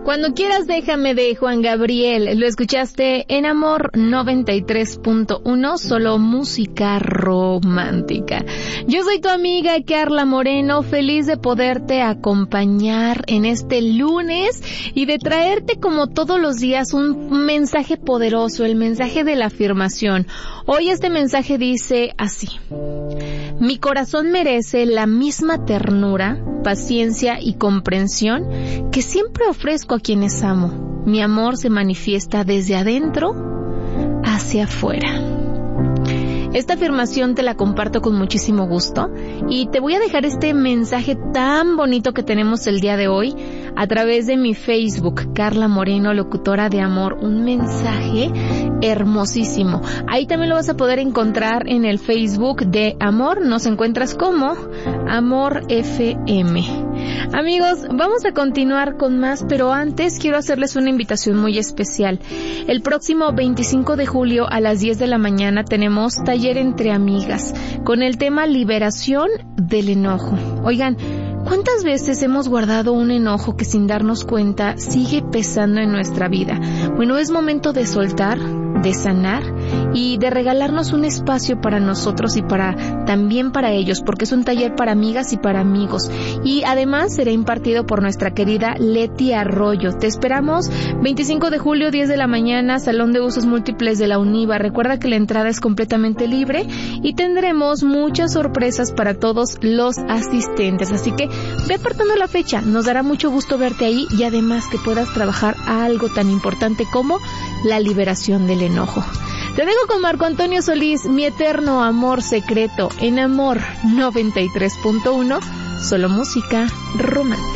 Cuando quieras déjame de Juan Gabriel, lo escuchaste en Amor 93.1, solo música romántica. Yo soy tu amiga Carla Moreno, feliz de poderte acompañar en este lunes y de traerte como todos los días un mensaje poderoso, el mensaje de la afirmación. Hoy este mensaje dice así: mi corazón merece la misma ternura, paciencia y comprensión que siempre ofrezco a quienes amo. Mi amor se manifiesta desde adentro hacia afuera. Esta afirmación te la comparto con muchísimo gusto y te voy a dejar este mensaje tan bonito que tenemos el día de hoy a través de mi Facebook, Carla Moreno, locutora de amor. Un mensaje hermosísimo. Ahí también lo vas a poder encontrar en el Facebook de Amor. Nos encuentras como Amor FM. Amigos, vamos a continuar con más, pero antes quiero hacerles una invitación muy especial. El próximo 25 de julio a las 10 de la mañana tenemos taller entre amigas con el tema liberación del enojo. Oigan, ¿cuántas veces hemos guardado un enojo que sin darnos cuenta sigue pesando en nuestra vida? Bueno, es momento de soltar, de sanar y de regalarnos un espacio para nosotros y también para ellos, porque es un taller para amigas y para amigos. Y además será impartido por nuestra querida Leti Arroyo. Te esperamos 25 de julio, 10 de la mañana, Salón de Usos Múltiples de la UNIVA. Recuerda que la entrada es completamente libre y tendremos muchas sorpresas para todos los asistentes. Así que ve apartando la fecha, nos dará mucho gusto verte ahí y además que puedas trabajar algo tan importante como la liberación del enojo. Te dejo con Marco Antonio Solís, Mi Eterno Amor Secreto, en Amor 93.1, solo música romántica.